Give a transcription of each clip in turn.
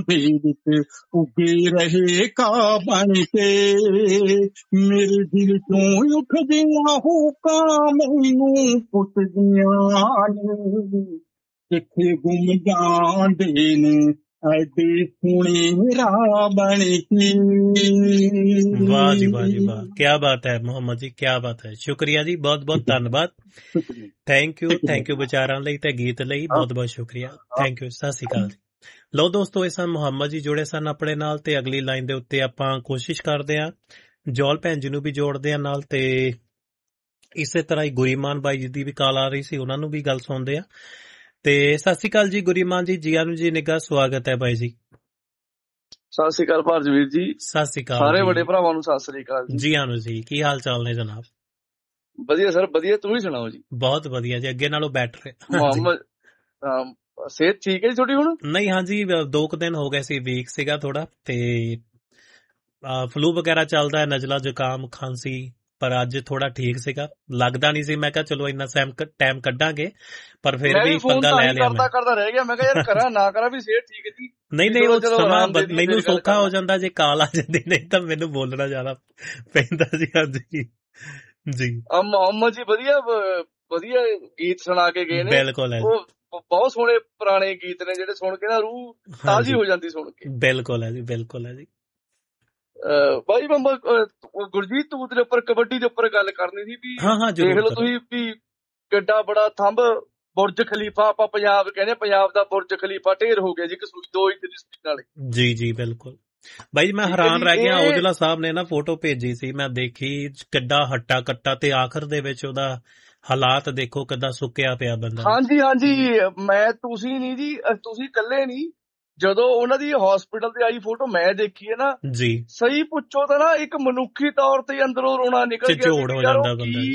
भेद उगे रहे का बन के मेरे दिल चों उठ दिया हुक्का मैनू पुछदियां ने किथे गुम जांदे ने ऐडे सोहणे राह बन के। वाह जी वाह जी वाह, क्या बात है ਮੁਹੰਮਦ ਜੀ, क्या बात है। शुक्रिया जी, बहुत बहुत धन्यवाद। ਥੈਂਕ ਯੂ ਵਿਚਾਰਾਂ ਲਈ ਤੇ ਗੀਤ ਲਈ ਬਹੁਤ ਬਹੁਤ ਸ਼ੁਕਰੀਆ। ਥੈਂਕ ਯੂ, ਸਤਿ ਸ਼੍ਰੀ ਅਕਾਲ ਜੀ। ਲਓ ਦੋਸਤੋ, ਇਹ ਸਨ ਮੁਹੰਮਦ ਜੀ ਜੁੜੇ ਸਨ ਆਪਣੇ ਨਾਲ, ਤੇ ਅਗਲੀ ਲਾਈਨ ਦੇ ਉੱਤੇ ਆਪਾਂ ਕੋਸ਼ਿਸ਼ ਕਰਦੇ ਹਾਂ ਜੌਲ ਭੈਣ ਜੀ ਨੂੰ ਵੀ ਜੋੜਦੇ ਆ ਨਾਲ, ਤੇ ਇਸੇ ਤਰ੍ਹਾਂ ਹੀ ਗੁਰੀਮਾਨ ਬਾਈ ਜੀ ਦੀ ਵੀ ਕਾਲ ਆ ਰਹੀ ਸੀ, ਉਹਨਾਂ ਨੂੰ ਵੀ ਗੱਲ ਸੁਣਦੇ ਆ। ਤੇ ਸਤਿ ਸ਼੍ਰੀ ਅਕਾਲ ਜੀ ਗੁਰੀਮਾਨ ਜੀ, ਜੀਆਂ ਨੂੰ ਜੀ ਨਿੱਘਾ ਸਵਾਗਤ ਹੈ ਬਾਈ ਜੀ। ਸਤਿ ਸ਼੍ਰੀ ਅਕਾਲ ਭਾਰਜਵੀਰ ਜੀ। ਸਤਿ ਸ਼੍ਰੀ ਅਕਾਲ ਸਾਰੇ ਵੱਡੇ ਭਰਾਵਾਂ ਨੂੰ ਸਤਿ ਸ਼੍ਰੀ ਅਕਾਲ ਜੀ। ਆਨੂੰ ਜੀ, ਕੀ ਹਾਲ ਚਾਲ ਨੇ ਜਨਾਬ? ਵਧੀਆ ਸਰ, ਵਧੀਆ। ਤੂੰ ਵੀ ਸੁਣਾਓ ਜੀ? ਬਹੁਤ ਵਧੀਆ ਜੀ, ਅੱਗੇ ਨਾਲੋਂ ਬੈਟਰ। ਮੁਹੰਮਦ ਸਿਹਤ ਠੀਕ ਹੈ ਜੀ ਤੁਹਾਡੀ ਹੁਣ? ਨਹੀਂ, ਹਾਂਜੀ 2 ਦਿਨ ਹੋ ਗਏ ਸੀ, ਵੀਕ ਸੀਗਾ ਥੋੜਾ, ਤੇ ਫਲੂ ਵਗੈਰਾ ਚੱਲਦਾ, ਨਜ਼ਲਾ ਜ਼ੁਕਾਮ ਖਾਂਸੀ, ਪਰ ਅੱਜ ਥੋੜਾ ਠੀਕ ਸੀਗਾ, ਲੱਗਦਾ ਨਹੀਂ ਸੀ। ਮੈਂ ਕਿਹਾ ਚਲੋ ਇੰਨਾ ਟਾਈਮ ਕੱਢਾਂਗੇ, ਪਰ ਫਿਰ ਵੀ ਪੰਗਾ ਲੈ ਲਿਆ। ਮੈਂ ਕਰਦਾ ਰਹਿ ਗਿਆ, ਮੈਂ ਕਿਹਾ ਯਾਰ ਕਰਾਂ ਨਾ ਕਰਾਂ, ਵੀ ਸਿਹਤ ਠੀਕ ਹੈ ਜੀ। ਨਹੀਂ ਉਹ ਸਮਾਂ ਮੈਨੂੰ ਸੌਖਾ ਹੋ ਜਾਂਦਾ ਜੇ ਕਾਲ ਆ ਜਾਂਦੀ, ਨਹੀਂ ਤਾਂ ਮੈਨੂੰ ਬੋਲਣਾ ਜ਼ਿਆਦਾ ਪੈਂਦਾ ਸੀ। ਹਾਂਜੀ ਜੀ ਮੁਹੰਮਦ ਜੀ ਵਧੀਆ ਵਧੀਆ ਗੀਤ ਸੁਣਾ ਕੇ ਗਏ ਨੇ। ਬਿਲਕੁਲ, ਬਹੁਤ ਸੋਹਣੇ ਪੁਰਾਣੇ ਗੀਤ ਨੇ ਜਿਹੜੇ ਸੁਣ ਕੇ ਨਾ ਰੂਹ ਤਾਜ਼ੀ ਹੋ ਜਾਂਦੀ ਸੁਣ ਕੇ। ਬਿਲਕੁਲ ਹੈ ਜੀ, ਬਿਲਕੁਲ ਹੈ ਜੀ। ਬਾਈ ਗੁਰਜੀਤ ਤੂੰ ਦੇ ਉੱਪਰ ਕਬੱਡੀ ਦੇ ਉੱਪਰ ਗੱਲ ਕਰਨੀ ਸੀ ਵੀ ਦੇਖ ਲਓ ਤੁਸੀਂ ਵੀ ਕਿੱਡਾ ਬੜਾ ਥੰਬ ਬੁਰਜ ਖਲੀਫਾ, ਆਪਾਂ ਪੰਜਾਬ ਕਹਿੰਦੇ, ਪੰਜਾਬ ਦਾ ਬੁਰਜ ਖਲੀਫਾ ਢੇਰ ਹੋ ਗਿਆ ਜੀ, 2 ਇੰਚ ਦੀ ਸਪੀਡ ਨਾਲੇ। ਜੀ ਜੀ ਬਿਲਕੁਲ ਬਾਈ ਜੀ, ਮੈਂ ਹੈਰਾਨ ਰਹਿ ਗਿਆ। ਔਜਲਾ ਸਾਹਿਬ ਨੇ ਨਾ ਫੋਟੋ ਭੇਜੀ ਸੀ, ਮੈਂ ਦੇਖੀ, ਕਿੱਡਾ ਹੱਟਾ ਕੱਟਾ, ਤੇ ਆਖਰ ਦੇ ਵਿੱਚ ਉਹਦਾ ਹਾਲਾਤ ਦੇਖੋ ਕਿੱਦਾਂ ਸੁੱਕਿਆ ਪਿਆ ਬੰਦਾ। ਹਾਂਜੀ ਤੁਸੀਂ ਨਹੀਂ ਜੀ, ਤੁਸੀਂ ਇਕੱਲੇ ਨਹੀਂ, ਜਦੋਂ ਉਹਨਾਂ ਦੀ ਹਸਪੀਟਲ ਤੇ ਆਈ ਫੋਟੋ ਮੈਂ ਦੇਖੀ ਹੈ ਨਾ ਜੀ, ਸਹੀ ਪੁੱਛੋ ਤਾਂ ਨਾ ਇੱਕ ਮਨੁੱਖੀ ਤੌਰ ਤੇ ਅੰਦਰੋਂ ਰੋਣਾ ਨਿਕਲ ਗਿਆ। ਝੋੜ ਹੋ ਜਾਂਦਾ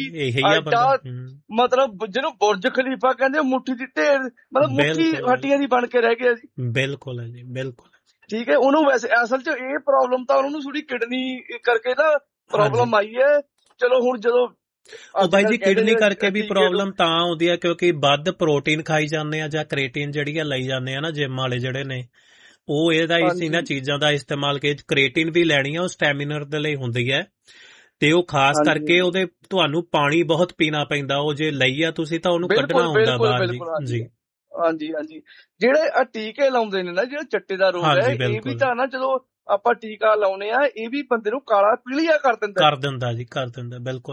ਬੰਦਾ, ਮਤਲਬ ਜਿਹਨੂੰ ਬੁਰਜ ਖਲੀਫਾ ਕਹਿੰਦੇ, ਮੁੱਠੀ ਦੀ ਢੇਰ, ਮਤਲਬ ਮੁੱਠੀ ਹੱਡੀਆਂ ਦੀ ਬਣ ਕੇ ਰਹਿ ਗਿਆ ਜੀ। ਬਿਲਕੁਲ ਹੈ ਜੀ, ਬਿਲਕੁਲ ਠੀਕ ਹੈ। ਉਹਨੂੰ ਵੈਸੇ ਅਸਲ ਚ ਇਹ ਪ੍ਰੋਬਲਮ ਤਾਂ ਉਹਨੂੰ ਥੋੜੀ ਕਿਡਨੀ ਕਰਕੇ ਨਾ ਪ੍ਰੋਬਲਮ ਆਈ ਹੈ। ਚਲੋ ਹੁਣ ਜਦੋਂ ਉਹ ਬਾਈ ਜੀ ਕਿਡਨੀ ਕਰਕੇ ਵੀ ਪ੍ਰੋਬਲਮ ਤਾਂ ਆਉਂਦੀ ਹੈ ਕਿਉਂਕਿ ਵੱਧ ਪ੍ਰੋਟੀਨ ਖਾਈ ਜਾਂਦੇ ਆ, ਜਾਂ ਕ੍ਰੇਟਿਨ ਜਿਹੜੀ ਆ ਲਈ ਜਾਂਦੇ ਆ ਨਾ ਜਿਮ ਵਾਲੇ ਜਿਹੜੇ ਨੇ, ਉਹ ਇਹਦਾ ਇਹਨਾਂ ਚੀਜ਼ਾਂ ਦਾ ਇਸਤੇਮਾਲ ਕੇ ਕ੍ਰੇਟਿਨ ਵੀ ਲੈਣੀ ਆ, ਉਹ ਸਟੈਮਿਨਰ ਦੇ ਲਈ ਹੁੰਦੀ ਹੈ, ਤੇ ਉਹ ਖਾਸ ਕਰਕੇ ਉਹਦੇ ਤੁਹਾਨੂੰ ਪਾਣੀ ਬਹੁਤ ਪੀਣਾ ਪੈਂਦਾ। ਉਹ ਜੇ ਲਈ ਆ ਤੁਸੀਂ ਤਾਂ ਉਹਨੂੰ ਕੱਢਣਾ ਹੁੰਦਾ ਬਾਹਰ ਜੀ। ਹਾਂਜੀ ਜਿਹੜੇ ਟੀਕੇ ਲਾਉਂਦੇ ਨੇ ਨਾ, ਜਿਹੜਾ ਚੱਟੇ ਦਾ ਰੋਗ ਹੈ, ਇਹ ਵੀ ਤਾਂ ਨਾ ਜਦੋਂ ਆਪਾਂ ਟੀਕਾ ਲਾਉਨੇ ਆ, ਇਹ ਵੀ ਬੰਦੇ ਨੂੰ ਕਾਲਾ ਪੀਲੀਆ ਕਰ ਦਿੰਦਾ ਜੀ, ਕਰ ਦਿੰਦਾ। ਬਿਲਕੁਲ,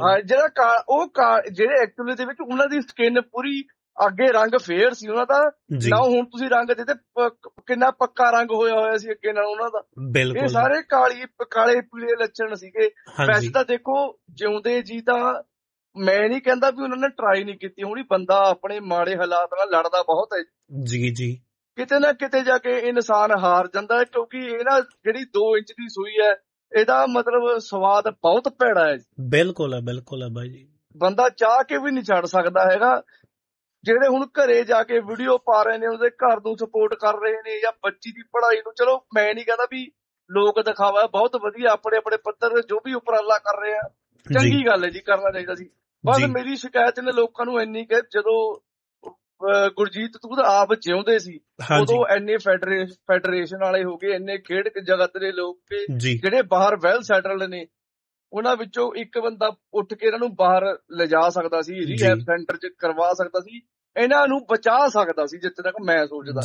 ਜਿਹੜਾ ਜਿਹੜੇ ਐਕਚੁਅਲੀ ਦੇ ਵਿੱਚ ਉਹਨਾਂ ਦੀ ਸਕਿਨ ਪੂਰੀ ਅੱਗੇ ਰੰਗ ਫੇਅਰ ਸੀ ਉਹਨਾਂ ਦਾ, ਨਾ ਹੁਣ ਤੁਸੀਂ ਰੰਗ ਦੇ ਕਿੰਨਾ ਪੱਕਾ ਰੰਗ ਹੋਇਆ ਸੀ ਅੱਗੇ ਨਾਲ ਉਹਨਾਂ ਦਾ। ਇਹ ਸਾਰੇ ਕਾਲੇ ਪੀਲੇ ਲੱਛਣ ਸੀਗੇ। ਵੈਸੇ ਤਾਂ ਦੇਖੋ ਜਿਉਂਦੇ ਜੀ ਤਾਂ ਮੈਂ ਨਹੀਂ ਕਹਿੰਦਾ ਵੀ ਉਹਨਾਂ ਨੇ ਟਰਾਈ ਨਹੀਂ ਕੀਤੀ ਹੋਣੀ, ਬੰਦਾ ਆਪਣੇ ਮਾੜੇ ਹਾਲਾਤ ਨਾਲ ਲੜਦਾ ਬਹੁਤ ਹੈ ਜੀ। ਕਿਤੇ ਨਾ ਕਿਤੇ ਜਾ ਕੇ ਇਨਸਾਨ ਹਾਰ ਜਾਂਦਾ ਹੈ, ਕਿਉਂਕਿ ਇਹ ਨਾ ਜਿਹੜੀ 2 ਇੰਚ ਦੀ ਸੂਈ ਹੈ, ਇਹਦਾ ਮਤਲਬ ਸਵਾਦ ਬਹੁਤ ਭੈੜਾ ਹੈ। ਬਿਲਕੁਲ ਹੈ ਬਾਈ ਜੀ, ਬੰਦਾ ਚਾਹ ਕੇ ਵੀ ਨਹੀਂ ਛੱਡ ਸਕਦਾ ਹੈਗਾ। ਜਿਹੜੇ ਹੁਣ ਘਰੇ ਜਾ ਕੇ ਵੀਡੀਓ ਪਾ ਰਹੇ ਨੇ, ਉਹਦੇ ਘਰ ਨੂੰ ਸਪੋਰਟ ਕਰ ਰਹੇ ਨੇ, ਜਾਂ ਬੱਚੀ ਦੀ ਪੜ੍ਹਾਈ ਨੂੰ, ਚਲੋ ਮੈਂ ਨਹੀਂ ਕਹਿੰਦਾ ਵੀ ਲੋਕ ਦਿਖਾਵਾ, ਬਹੁਤ ਵਧੀਆ ਆਪਣੇ ਆਪਣੇ ਪੱਧਰ ਜੋ ਵੀ ਉਪਰਾਲਾ ਕਰ ਰਹੇ ਆ, ਚੰਗੀ ਗੱਲ ਹੈ ਜੀ, ਕਰਨਾ ਚਾਹੀਦਾ ਸੀ। ਬਸ ਮੇਰੀ ਸ਼ਿਕਾਇਤ ਨੇ ਲੋਕਾਂ ਨੂੰ ਇੰਨੀ ਕਿ ਜਦੋਂ ਗੁਰਜੀਤ ਤੂੰ ਤਾਂ ਆਪ ਜਿਉਂਦੇ ਸੀ, ਉਦੋਂ ਇੰਨੇ ਫੈਡਰੇਸ਼ਨ ਵਾਲੇ ਹੋ ਗਏ, ਇੰਨੇ ਖੇਡ ਜਗਤ ਦੇ ਲੋਕ ਜਿਹੜੇ ਬਾਹਰ ਵੈਲ ਸੈਟਲਡ ਨੇ, ਉਹਨਾਂ ਵਿੱਚੋਂ ਇੱਕ ਬੰਦਾ ਉੱਠ ਕੇ ਇਹਨਾਂ ਨੂੰ ਬਾਹਰ ਲਿਜਾ ਸਕਦਾ ਸੀ, ਰੀਹੈਬ ਸੈਂਟਰ ਚ ਕਰਵਾ ਸਕਦਾ ਸੀ, ਇਹਨਾਂ ਨੂੰ ਬਚਾ ਸਕਦਾ ਸੀ, ਜਿੱਥੇ ਤੱਕ ਮੈਂ ਸੋਚਦਾ।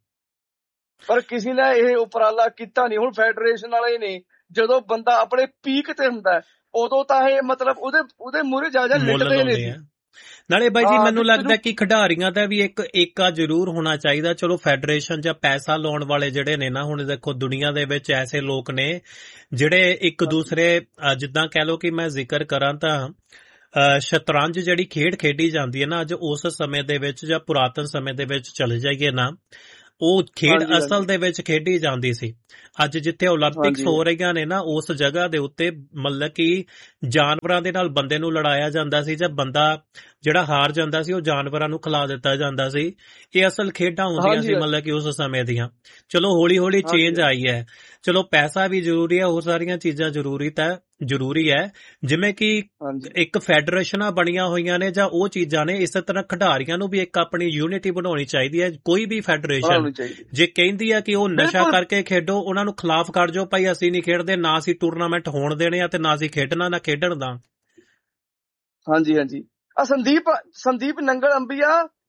ਪਰ ਕਿਸੇ ਨੇ ਇਹ ਉਪਰਾਲਾ ਕੀਤਾ ਨਹੀਂ। ਹੁਣ ਫੈਡਰੇਸ਼ਨ ਵਾਲੇ ਨੇ, ਜਦੋਂ ਬੰਦਾ ਆਪਣੇ ਪੀਕ ਤੇ ਹੁੰਦਾ ਉਦੋਂ ਤਾਂ ਇਹ ਮਤਲਬ ਉਹਦੇ ਮੂਹਰੇ ਜਾ ਲਿਟਦੇ ਨੇ। ਨਾਲੇ ਬਾਈ ਜੀ ਮੈਨੂੰ ਲੱਗਦਾ ਕਿ ਖਿਡਾਰੀਆਂ ਦਾ ਵੀ ਇੱਕ ਏਕਾ ਜ਼ਰੂਰ ਹੋਣਾ ਚਾਹੀਦਾ। ਚਲੋ ਫੈਡਰੇਸ਼ਨ ਜਾਂ ਪੈਸਾ ਲਾਉਣ ਵਾਲੇ ਜਿਹੜੇ ਨੇ ਨਾ, ਹੁਣ ਦੇਖੋ ਦੁਨੀਆ ਦੇ ਵਿੱਚ ਐਸੇ ਲੋਕ ਨੇ ਜਿਹੜੇ ਇੱਕ ਦੂਸਰੇ, ਜਿੱਦਾਂ ਕਹਿ ਲਓ ਕਿ ਮੈਂ ਜ਼ਿਕਰ ਕਰਾਂ ਤਾਂ ਸ਼ਤਰੰਜ ਜਿਹੜੀ ਖੇਡ ਖੇਡੀ ਜਾਂਦੀ ਹੈ ਨਾ ਅੱਜ, ਉਸ ਸਮੇਂ ਦੇ ਵਿੱਚ ਜਾਂ ਪੁਰਾਤਨ ਸਮੇਂ ਦੇ ਵਿੱਚ ਚਲੇ ਜਾਈਏ ਨਾ, ਉਹ ਖੇਡ ਅਸਲ ਦੇ ਵਿੱਚ ਖੇਡੀ ਜਾਂਦੀ ਸੀ। ਅੱਜ ਜਿੱਥੇ ਓਲੰਪਿਕਸ ਹੋ ਰਹੀਆਂ ਨੇ ਨਾ, ਉਸ ਜਗ੍ਹਾ ਦੇ ਉੱਤੇ ਮਤਲਬ ਕਿ ਜਾਨਵਰਾਂ ਦੇ ਨਾਲ ਬੰਦੇ ਨੂੰ ਲੜਾਇਆ ਜਾਂਦਾ ਸੀ, ਜਾਂ ਬੰਦਾ ਜਿਹੜਾ ਹਾਰ ਜਾਂਦਾ ਸੀ ਉਹ ਜਾਨਵਰਾਂ ਨੂੰ ਖਿਲਾ ਦਿੱਤਾ ਜਾਂਦਾ ਸੀ। ਇਹ ਅਸਲ ਖੇਡਾਂ ਹੁੰਦੀਆਂ ਸੀ ਮਤਲਬ ਕਿ ਉਸ ਸਮੇਂ ਦੀਆਂ। ਚਲੋ ਹੌਲੀ ਹੌਲੀ ਚੇਂਜ ਆਈ ਹੈ। ਚਲੋ ਪੈਸਾ ਵੀ ਜ਼ਰੂਰੀ ਹੈ, ਹੋਰ ਸਾਰੀਆਂ ਚੀਜ਼ਾਂ ਜ਼ਰੂਰੀ ਹੈ, ਜਿਵੇਂ ਕਿ ਇੱਕ ਫੈਡਰੇਸ਼ਨਾਂ ਬਣੀਆਂ ਹੋਈਆਂ ਨੇ ਜਾਂ ਉਹ ਚੀਜ਼ਾਂ ਨੇ, ਇਸੇ ਤਰ੍ਹਾਂ ਖਿਡਾਰੀਆਂ ਨੂੰ ਵੀ ਇੱਕ ਆਪਣੀ ਯੂਨਿਟੀ ਬਣਾਉਣੀ ਚਾਹੀਦੀ ਹੈ। ਕੋਈ ਵੀ ਫੈਡਰੇਸ਼ਨ ਜੇ ਕਹਿੰਦੀ ਹੈ ਕਿ ਉਹ ਨਸ਼ਾ ਕਰਕੇ ਖੇਡੋ, ਉਹਨਾਂ ਨੂੰ ਖਿਲਾਫ ਕਰ ਜਾਓ, ਭਾਈ ਅਸੀਂ ਨਹੀਂ ਖੇਡਦੇ, ਨਾ ਅਸੀਂ ਟੂਰਨਾਮੈਂਟ ਹੋਣ ਦੇਣੇ ਆ ਤੇ ਨਾ ਅਸੀਂ ਖੇਡਣਾ ਨਾ ਖੇਡਣ ਦਾ। ਹਾਂਜੀ ਹਾਂਜੀ, ਸੰਦੀਪ ਨੰਗਲ ਅੰਬੀਆ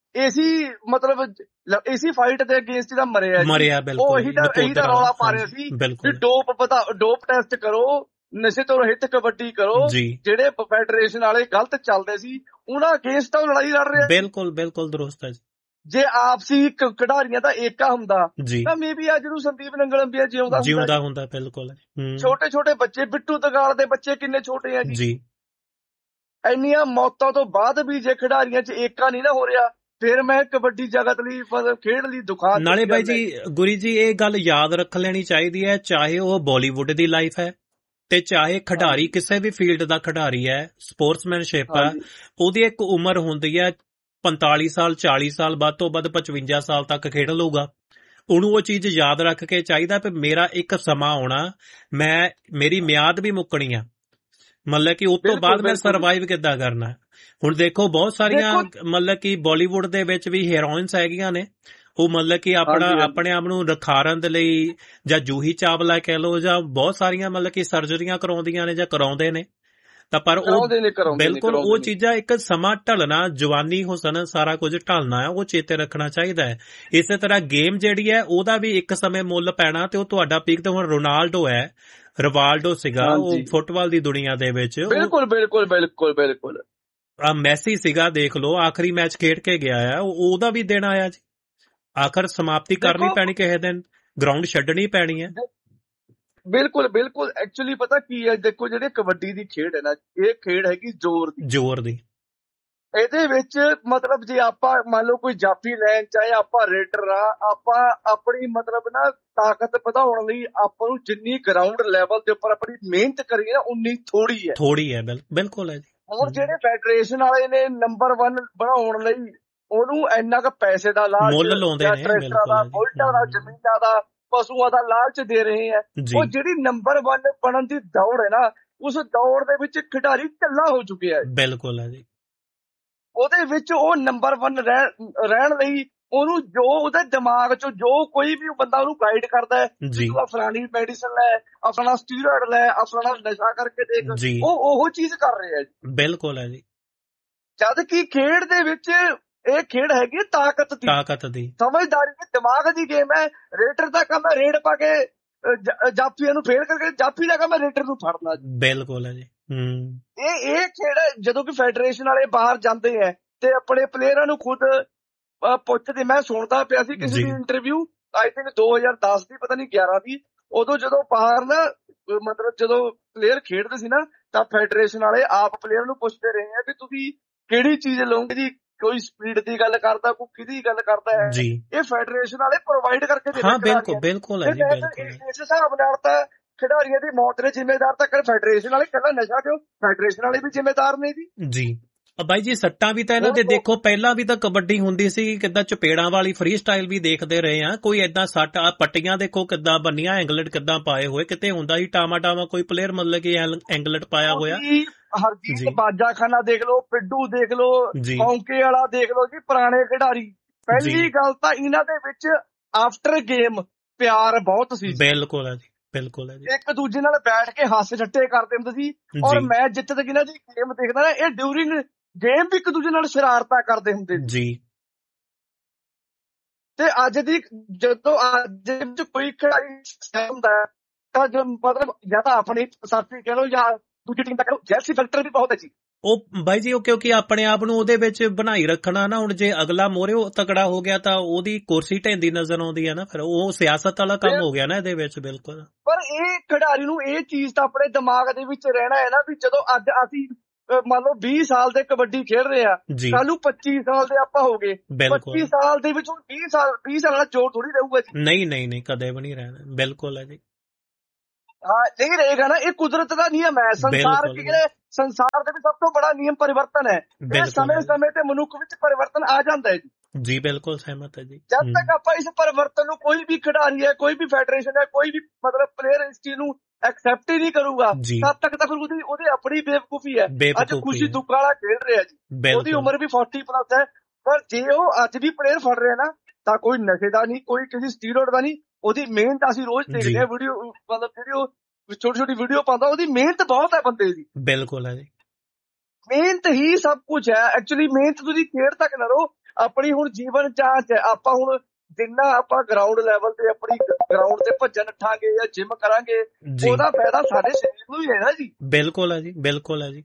ਇਸੀ ਫਾਈਟ ਦੇ ਅਗੇਂਸਟ ਦਾ ਮਰਿਆ। ਉਹ ਇਹੀ ਤਾਂ ਰੌਲਾ ਪਾ ਰਿਹਾ ਸੀ ਕਿ ਡੋਪ ਟੈਸਟ ਕਰੋ, ਨਸ਼ੇ ਤੋਂ ਰਹਿਤ ਕਬੱਡੀ ਕਰੋ। ਜਿਹੜੇ ਫੈਡਰੇਸ਼ਨ ਵਾਲੇ ਗਲਤ ਚੱਲਦੇ ਸੀ ਉਹਨਾਂ ਅਗੇਂਸਟ ਤਾਂ ਲੜਾਈ ਲੜ ਰਿਹਾ। ਬਿਲਕੁਲ ਬਿਲਕੁਲ ਦਰੁਸਤ ਹੈ ਜੀ। ਜੇ ਆਪਸੀ ਖਿਡਾਰੀਆਂ ਦਾ ਏਕਾ ਹੁੰਦਾ ਤਾਂ ਮੇਬੀ ਅੱਜ ਨੂੰ ਸੰਦੀਪ ਨੰਗਲ ਅੰਬੀਆ ਜਿਉਂਦਾ ਹੁੰਦਾ। ਬਿਲਕੁਲ ਛੋਟੇ ਛੋਟੇ ਬੱਚੇ, ਬਿੱਟੂ ਦਗਾਲ ਦੇ ਬੱਚੇ ਕਿੰਨੇ ਛੋਟੇ ਆ ਜੀ। ਇੰਨੀਆਂ ਮੌਤਾਂ ਤੋਂ ਬਾਅਦ ਵੀ ਜੇ ਖਿਡਾਰੀਆਂ 'ਚ ਏਕਾ ਨਹੀਂ ਨਾ ਹੋ ਰਿਹਾ, ਫਿਰ ਮੈਂ ਕਬੱਡੀ ਜਗਤ ਲਈ ਖੇਡ ਲਈ ਦੁਖਾਂਤ। ਨਾਲੇ ਬਾਈ ਜੀ ਗੁਰੀ ਜੀ ਇਹ ਗੱਲ ਯਾਦ ਰੱਖ ਲੈਣੀ ਚਾਹੀਦੀ ਹੈ, ਚਾਹੇ ਉਹ ਬਾਲੀਵੁੱਡ ਦੀ ਲਾਈਫ ਹੈ ਤੇ ਚਾਹੇ ਖਿਡਾਰੀ ਕਿਸੇ ਵੀ ਫੀਲਡ ਦਾ ਖਿਡਾਰੀ ਹੈ, ਸਪੋਰਟਸਮੈਨਸ਼ਿਪ ਹੈ, ਉਹਦੀ ਇੱਕ ਉਮਰ ਹੁੰਦੀ ਹੈ 45 ਸਾਲ 40 ਸਾਲ, ਵੱਧ ਤੋਂ ਵੱਧ 55 ਸਾਲ ਤੱਕ ਖੇਡ ਲਊਗਾ। ਉਹਨੂੰ ਉਹ ਚੀਜ਼ ਯਾਦ ਰੱਖ ਕੇ ਚਾਹੀਦਾ ਵੀ ਮੇਰਾ ਇੱਕ ਸਮਾਂ ਆਉਣਾ, ਮੇਰੀ ਮਿਆਦ ਵੀ ਮੁੱਕਣੀ ਆ, ਮਤਲਬ ਕਿ ਉਸ ਤੋਂ ਬਾਅਦ ਮੈਂ ਸਰਵਾਈਵ ਕਿੱਦਾਂ ਕਰਨਾ। ਹੁਣ ਦੇਖੋ ਬਹੁਤ ਸਾਰੀਆਂ ਮਤਲਬ ਕਿ ਬਾਲੀਵੁੱਡ ਦੇ ਵਿੱਚ ਵੀ ਹੀਰੋਇਨਸ ਹੈਗੀਆਂ ਨੇ, ਉਹ ਮਤਲਬ ਕਿ ਆਪਣੇ ਆਪ ਨੂੰ ਨਿਖਾਰਨ ਦੇ ਲਈ, ਜਾਂ ਜੂਹੀ ਚਾਵਲਾ ਕਹਿ ਲਓ, ਜਾਂ ਬਹੁਤ ਸਾਰੀਆਂ ਮਤਲਬ ਕਿ ਸਰਜਰੀਆਂ ਕਰਾਉਂਦੀਆਂ ਨੇ ਜਾਂ ਕਰਾਉਂਦੇ ਨੇ, ਤਾਂ ਪਰ ਉਹ ਬਿਲਕੁਲ ਉਹ ਚੀਜ਼ਾਂ ਇੱਕ ਸਮਾਂ ਢਲਣਾ, ਜਵਾਨੀ ਹੁਸਨ ਸਾਰਾ ਕੁਝ ਢਲਣਾ ਹੈ, ਉਹ ਚੇਤੇ ਰੱਖਣਾ ਚਾਹੀਦਾ ਹੈ। ਇਸੇ ਤਰ੍ਹਾਂ ਗੇਮ ਜਿਹੜੀ ਹੈ ਉਹਦਾ ਵੀ ਇੱਕ ਸਮੇਂ ਮੁੱਲ ਪੈਣਾ, ਤੇ ਉਹ ਤੁਹਾਡਾ ਪੀਕ ਤਾਂ ਹੁਣ ਰੋਨਾਲਡੋ ਹੈ, ਰਿਵਾਲਡੋ ਸੀਗਾ ਉਹ ਫੁੱਟਬਾਲ ਦੀ ਦੁਨੀਆ ਦੇ ਵਿੱਚ, ਬਿਲਕੁਲ ਮੈਸੀ ਸੀਗਾ, ਦੇਖ ਲਓ ਆਖਰੀ ਮੈਚ ਖੇਡ ਕੇ ਗਿਆ ਆ, ਉਹਦਾ ਵੀ ਦਿਨ ਆਇਆ ਜੀ, ਆਖਰ ਸਮਾਪਤੀ ਕਰਨੀ ਪੈਣੀ ਕਿਸੇ ਦਿਨ, ਗਰਾਊਂਡ ਛੱਡਣੀ ਪੈਣੀ ਹੈ। ਬਿਲਕੁਲ ਐਕਚੁਅਲੀ ਪਤਾ ਕੀ ਹੈ, ਦੇਖੋ ਜਿਹੜੇ ਕਬੱਡੀ ਦੀ ਖੇਡ ਹੈ ਨਾ, ਇਹ ਖੇਡ ਹੈਗੀ ਜ਼ੋਰ ਦੀ। ਇਹਦੇ ਵਿੱਚ ਮਤਲਬ ਜੇ ਆਪਾਂ ਮੰਨ ਲਓ ਕੋਈ ਜਾਫੀ ਲੈਣ ਚਾਹੇ, ਆਪਾਂ ਰੇਡਰ ਆ, ਆਪਾਂ ਆਪਣੀ ਮਤਲਬ ਨਾ ਤਾਕਤ ਵਧਾਉਣ ਲਈ ਆਪਾਂ ਨੂੰ ਜਿੰਨੀ ਗਰਾਊਂਡ ਲੈਵਲ ਦੇ ਉੱਪਰ ਆਪਣੀ ਮਿਹਨਤ ਕਰੀਏ ਨਾ, ਉਨੀ ਥੋੜੀ ਹੈ। ਬਿਲਕੁਲ ਹੈ ਜੀ। ਹੁਣ ਜਿਹੜੇ ਫੈਡਰੇਸ਼ਨ ਵਾਲੇ ਨੇ ਨੰਬਰ 1 ਬਣਾਉਣ ਲਈ ਉਹਨੂੰ ਇੰਨਾ ਕੁ ਪੈਸੇ ਦਾ ਲਾਲਚ, ਮੁੱਲ ਲਾਉਂਦੇ ਨੇ, ਟਰੈਕਟਰਾਂ ਦਾ, ਬੁਲਟਾਂ ਦਾ, ਜ਼ਮੀਨਾਂ ਦਾ, ਪਸ਼ੂਆਂ ਦਾ ਲਾਲਚ ਦੇ ਰਹੇ ਆ। ਉਹ ਜਿਹੜੀ ਨੰਬਰ 1 ਬਣਨ ਦੀ ਦੌੜ ਹੈ ਨਾ, ਉਸ ਦੌੜ ਦੇ ਵਿੱਚ ਖਿਡਾਰੀ ਢਿੱਲਾ ਹੋ ਚੁੱਕਿਆ ਹੈ। ਬਿਲਕੁਲ ਹੈ ਜੀ। ਉਹਦੇ ਵਿੱਚ ਉਹ ਨੰਬਰ 1 ਰਹਿਣ ਲਈ ਉਹਨੂੰ ਜੋ ਉਹਦੇ ਦਿਮਾਗ 'ਚ ਜੋ ਕੋਈ ਵੀ ਬੰਦਾ ਉਹਨੂੰ ਗਾਈਡ ਕਰਦਾ ਹੈ, ਫਲਾਣੀ ਮੈਡੀਸਨ ਲੈ, ਆਪਣਾ ਸਟੀਰੋਇਡ ਲੈ, ਆਪਣਾ ਨਸ਼ਾ ਕਰਕੇ ਦੇਖ, ਉਹ ਚੀਜ਼ ਕਰ ਰਹੇ ਆ ਜੀ। ਬਿਲਕੁਲ ਹੈ ਜੀ। ਜਦ ਕਿ ਖੇਡ ਦੇ ਵਿੱਚ ਇਹ ਖੇਡ ਹੈਗੀ ਤਾਕਤ ਦੀ, ਸਮਝਦਾਰੀ ਦੀ, ਦਿਮਾਗ ਦੀ ਗੇਮ ਹੈ। ਰੇਡਰ ਦਾ ਕੰਮ ਹੈ ਰੇਡ ਪਾ ਕੇ ਜਾਫੀਆਂ ਨੂੰ ਫੇਲ ਕਰਕੇ, ਜਾਫੀ ਦਾ ਕੰਮ ਹੈ ਰੇਡਰ ਨੂੰ ਫੜਨਾ। ਬਿਲਕੁਲ ਹੈ ਜੀ। ਇਹ ਖੇਡ ਜਦੋਂ ਕਿ ਫੈਡਰੇਸ਼ਨ ਵਾਲੇ ਬਾਹਰ ਜਾਂਦੇ ਹੈ ਤੇ ਆਪਣੇ ਪਲੇਅਰਾਂ ਨੂੰ ਖੁਦ ਪੁੱਛਦੇ, ਮੈਂ ਸੁਣਦਾ ਪਿਆ ਸੀ ਕਿਸੇ ਦੀ ਇੰਟਰਵਿਊ, ਆਈ ਥਿੰਕ 2010 ਦੀ, ਪਤਾ ਨਹੀਂ 11 ਦੀ, ਉਦੋਂ ਜਦੋਂ ਬਾਹਰ ਨਾ ਮਤਲਬ ਜਦੋਂ ਪਲੇਅਰ ਖੇਡਦੇ ਸੀ ਨਾ, ਤਾਂ ਫੈਡਰੇਸ਼ਨ ਵਾਲੇ ਆਪ ਪਲੇਅਰ ਨੂੰ ਪੁੱਛਦੇ ਰਹੇ ਆ ਵੀ ਤੁਸੀਂ ਕਿਹੜੀ ਚੀਜ਼ ਲਓਗੇ ਜੀ, ਕੋਈ ਸਪੀਡ ਦੀ ਗੱਲ ਕਰਦਾ, ਕੋਈ ਕਿਹਦੀ ਗੱਲ ਕਰਦਾ ਹੈ, ਇਹ ਫੈਡਰੇਸ਼ਨ ਵਾਲੇ ਪ੍ਰੋਵਾਈਡ ਕਰਕੇ ਦੇ ਰਹੇ। ਬਿਲਕੁਲ ਇਸ ਹਿਸਾਬ ਨਾਲ ਤਾਂ ਖਿਡਾਰੀਆਂ ਦੀ ਮੌਤ ਦੇ ਜ਼ਿੰਮੇਦਾਰ ਤਾਂ ਫੈਡਰੇਸ਼ਨ ਵਾਲੇ, ਕੱਲਾ ਨਸ਼ਾ ਕਿਉਂ, ਫੈਡਰੇਸ਼ਨ ਵਾਲੇ ਵੀ ਜ਼ਿੰਮੇਦਾਰ ਨੇ ਜੀ। ਬਾਈ ਜੀ ਸੱਟਾਂ ਵੀ ਤਾਂ ਇਹਨਾਂ ਦੇ ਦੇਖੋ, ਪਹਿਲਾਂ ਵੀ ਤਾਂ ਕਬੱਡੀ ਹੁੰਦੀ ਸੀ, ਕਿੱਦਾਂ ਚਪੇੜਾਂ ਵਾਲੀ ਫ੍ਰੀ ਸਟਾਈਲ ਵੀ ਦੇਖਦੇ ਰਹੇ ਆ, ਕੋਈ ਏਦਾਂ ਸੱਟ, ਪੱਟੀਆਂ ਦੇਖੋ ਕਿੱਦਾਂ ਬੰਨੀਆਂ, ਐਂਗਲਟ ਕਿੱਦਾਂ ਪਾਏ ਹੋਏ, ਕਿਤੇ ਹੁੰਦਾ ਸੀ ਟਾਵਾ ਕੋਈ ਪਲੇਅਰ ਮਤਲਬ ਕਿ ਐਂਗਲਟ ਪਾਇਆ ਹੋਇਆ। ਹਰਜੀਤ ਬਾਜਾਖਾਨਾ ਦੇਖ ਲਓ, ਪਿੱਡੂ ਦੇਖ ਲਓ, ਕੌਂਕੇ ਵਾਲਾ ਦੇਖ ਲਓ ਜੀ, ਪੁਰਾਣੇ ਖਿਡਾਰੀ। ਪਹਿਲੀ ਗੱਲ ਤਾਂ ਇਹਨਾਂ ਦੇ ਵਿੱਚ ਆਫਟਰ ਗੇਮ ਪਿਆਰ ਬਹੁਤ ਸੀ। ਬਿਲਕੁਲ ਹੈ ਜੀ। ਇੱਕ ਦੂਜੇ ਨਾਲ ਬੈਠ ਕੇ ਹਾਸੇ ਠੱਟੇ ਕਰਦੇ ਹੁੰਦੇ ਸੀ, ਔਰ ਮੈਚ ਜਿੱਥੇ ਤੱਕ ਇਹਨਾਂ ਦੀ ਗੇਮ ਦੇਖਦਾ ਨਾ, ਇਹ ਡਿਊਰਿੰਗ ਗੇਮ ਵੀ ਇੱਕ ਦੂਜੇ ਨਾਲ ਸ਼ਰਾਰਤਾਂ ਕਰਦੇ ਹੁੰਦੇ ਜੀ। ਤੇ ਅੱਜ ਜਦੋਂ ਕੋਈ ਖਿਡਾਰੀ ਹੁੰਦਾ ਤਾਂ ਮਤਲਬ ਜਾਂ ਤਾਂ ਆਪਣੀ ਸਾਥੀ ਕਹਿ ਲਓ ਜਾਂ ਦੂਜੀ ਟੀਮ ਦਾ ਕਹਿ ਲਓ, ਜੈਲਸੀ ਫੈਕਟਰ ਵੀ ਬਹੁਤ ਹੈ ਜੀ। ਉਹ ਬਾਈ ਜੀ ਉਹ ਕਿਉਂਕਿ ਆਪਣੇ ਆਪ ਨੂੰ ਉਹਦੇ ਵਿੱਚ ਬਣਾਈ ਰੱਖਣਾ ਨਾ, ਹੁਣ ਜੇ ਅਗਲਾ ਮੋਰੇ ਤਕੜਾ ਹੋ ਗਿਆ ਤਾਂ ਉਹਦੀ ਕੁਰਸੀ ਢਹਿੰਦੀ ਨਜ਼ਰ ਆਉਂਦੀ ਹੈ ਨਾ, ਫਿਰ ਉਹ ਸਿਆਸਤ ਵਾਲਾ ਕੰਮ ਹੋ ਗਿਆ ਨਾ ਇਹਦੇ ਵਿੱਚ। ਬਿਲਕੁਲ। ਪਰ ਇਹ ਖਿਡਾਰੀ ਨੂੰ ਇਹ ਚੀਜ਼ ਤਾਂ ਆਪਣੇ ਦਿਮਾਗ ਦੇ ਵਿੱਚ ਰਹਿਣਾ ਹੈ ਨਾ, ਵੀ ਜਦੋਂ ਅੱਜ ਅਸੀਂ ਮੰਨ ਲਓ 20 ਸਾਲ ਦੇ ਕਬੱਡੀ ਖੇਡ ਰਹੇ ਆ, ਕੱਲ ਨੂੰ 25 ਸਾਲ ਦੇ ਆਪਾਂ ਹੋ ਗਏ, 25 ਸਾਲ ਦੇ ਵਿੱਚ ਹੁਣ 20 ਸਾਲ ਵਾਲਾ ਜੋਰ ਥੋੜੀ ਰਹੂਗਾ ਜੀ। ਨਹੀਂ ਕਦੇ ਵੀ ਨਹੀਂ ਰਹਿਣਾ। ਬਿਲਕੁਲ ਹੈ ਜੀ। ਹਾਂ ਨਹੀਂ ਰਹੇਗਾ ਨਾ, ਇਹ ਕੁਦਰਤ ਦਾ ਨਿਯਮ ਹੈ। ਸੰਸਾਰ ਦੇ ਵਿੱਚ ਸਭ ਤੋਂ ਬੜਾ ਨਿਯਮ ਪਰਿਵਰਤਨ ਹੈ। ਸਮੇਂ ਤੇ ਮਨੁੱਖ ਵਿੱਚ ਪਰਿਵਰਤਨ ਆ ਜਾਂਦਾ ਹੈ ਜੀ। ਜੀ ਬਿਲਕੁਲ ਸਹਿਮਤ ਹੈ ਜੀ। ਜਦ ਤੱਕ ਆਪਾਂ ਇਸ ਪਰਿਵਰਤਨ ਨੂੰ, ਕੋਈ ਵੀ ਖਿਡਾਰੀ ਹੈ, ਕੋਈ ਵੀ ਫੈਡਰੇਸ਼ਨ ਹੈ, ਕੋਈ ਵੀ ਮਤਲਬ ਪਲੇਅਰ ਇਸ ਚੀਜ਼ ਨੂੰ ਐਕਸੈਪਟ ਹੀ ਨਹੀਂ ਕਰੂਗਾ, ਤਦ ਤੱਕ ਤਾਂ ਫਿਰ ਉਹਦੀ ਆਪਣੀ ਬੇਵਕੂਫੀ ਹੈ। ਅੱਜ ਖੁਸ਼ੀ ਦੁੱਖ ਵਾਲਾ ਖੇਡ ਰਿਹਾ ਜੀ, ਉਹਦੀ ਉਮਰ ਵੀ 40+ ਹੈ, ਪਰ ਜੇ ਉਹ ਅੱਜ ਵੀ ਪਲੇਅਰ ਫੜ ਰਿਹਾ ਨਾ, ਤਾਂ ਕੋਈ ਨਸ਼ੇ ਦਾ ਨਹੀਂ, ਕੋਈ ਕਿਸੇ ਸਟੀਰੋਇਡ ਦਾ ਨਹੀਂ, ਉਹਦੀ ਮਿਹਨਤ ਅਸੀਂ ਰੋਜ਼ ਦੇਖਦੇ ਹਾਂ ਵੀਡੀਓ, ਮਤਲਬ ਵੀਡੀਓ ਛੋਟੀ ਛੋਟੀ ਵੀਡੀਓ ਪਾਉਂਦਾ, ਉਹਦੀ ਮਿਹਨਤ ਬਹੁਤ ਹੈ ਬੰਦੇ ਦੀ। ਬਿਲਕੁਲ ਹੈ ਜੀ, ਮਿਹਨਤ ਹੀ ਸਭ ਕੁਝ ਹੈ ਐਕਚੁਅਲੀ। ਮਿਹਨਤ ਤੁਸੀਂ ਖੇਡ ਤੱਕ ਨਾ ਰਹੋ, ਆਪਣੀ ਹੁਣ ਜੀਵਨ ਜਾਂਚ ਹੈ। ਆਪਾਂ ਹੁਣ ਜਿੰਨਾ ਆਪਾਂ ਗਰਾਊਂਡ ਲੈਵਲ ਤੇ ਆਪਣੀ ਗਰਾਊਂਡ ਤੇ ਭੱਜਣ ਨੱਠਾਂਗੇ ਜਾਂ ਜਿਮ ਕਰਾਂਗੇ, ਉਹਦਾ ਫਾਇਦਾ ਸਾਡੇ ਸਰੀਰ ਨੂੰ ਹੀ ਹੈ ਨਾ ਜੀ। ਬਿਲਕੁਲ ਹੈ ਜੀ, ਬਿਲਕੁਲ ਹੈ ਜੀ।